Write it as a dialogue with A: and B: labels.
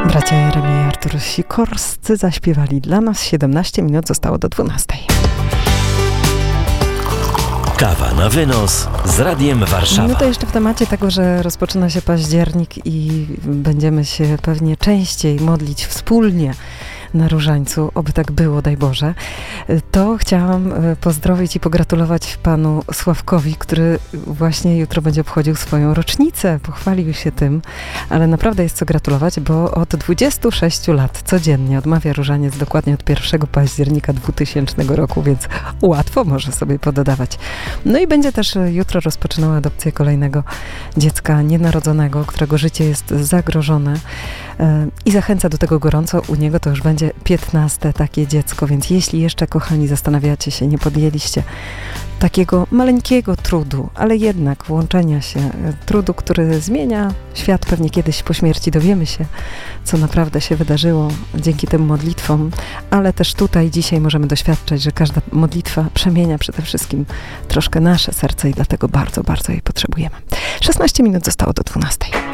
A: Bracia Jeremia i Artur Sikorscy zaśpiewali dla nas. 17 minut zostało do 12.
B: Kawa na wynos z Radiem Warszawa.
A: No to jeszcze w temacie tego, że rozpoczyna się październik i będziemy się pewnie częściej modlić wspólnie na Różańcu, oby tak było, daj Boże, to chciałam pozdrowić i pogratulować panu Sławkowi, który właśnie jutro będzie obchodził swoją rocznicę. Pochwalił się tym, ale naprawdę jest co gratulować, bo od 26 lat codziennie odmawia różaniec dokładnie od 1 października 2000 roku, więc łatwo może sobie pododawać. No i będzie też jutro rozpoczynała adopcję kolejnego dziecka nienarodzonego, którego życie jest zagrożone i zachęca do tego gorąco. U niego to już będzie 15 takie dziecko, więc jeśli jeszcze, kochani, zastanawiacie się, nie podjęliście takiego maleńkiego trudu, ale jednak włączenia się, trudu, który zmienia świat, pewnie kiedyś po śmierci dowiemy się, co naprawdę się wydarzyło dzięki tym modlitwom, ale też tutaj dzisiaj możemy doświadczać, że każda modlitwa przemienia przede wszystkim troszkę nasze serce i dlatego bardzo, bardzo jej potrzebujemy. 16 minut zostało do 12.